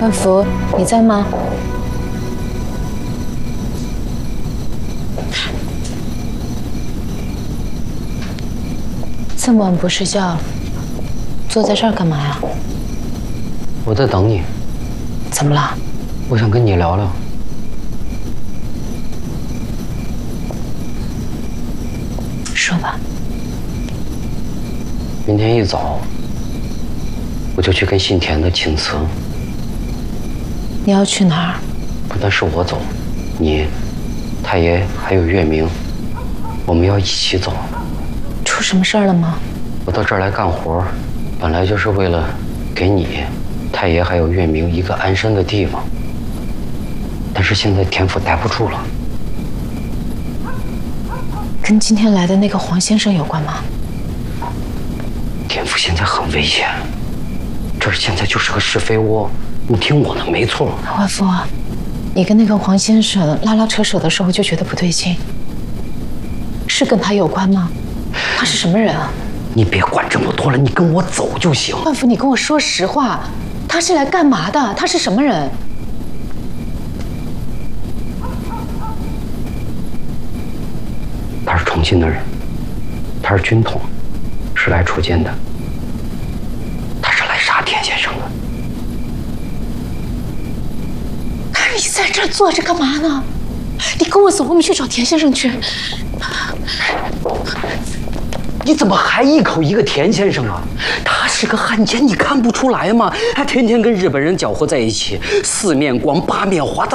万福，你在吗？这么晚不睡觉，坐在这儿干嘛呀？ 我在等你。 怎么了？ 我想跟你聊聊。 说吧。 明天一早，我就去跟信田的请辞。 你要去哪儿？ 不但是我走，你、太爷还有月明，我们要一起走。 出什么事儿了吗？ 我到这儿来干活，本来就是为了给你、太爷还有月明一个安身的地方。但是现在田府待不住了。 跟今天来的那个黄先生有关吗？ 田府现在很危险，这儿现在就是个是非窝。你听我的，没错。 万福，你跟那个黄先生拉拉扯扯的时候就觉得不对劲，是跟他有关吗？他是什么人啊？ 你别管这么多了，你跟我走就行。 万福，你跟我说实话，他是来干嘛的？他是什么人？ 他是重庆的人，他是军统，是来出监的。他是来杀田先生的。 你在这儿坐着干嘛呢？你跟我走，我们去找田先生去。 你怎么还一口一个田先生啊？他是个汉奸，你看不出来吗？他天天跟日本人搅和在一起，四面光八面滑，他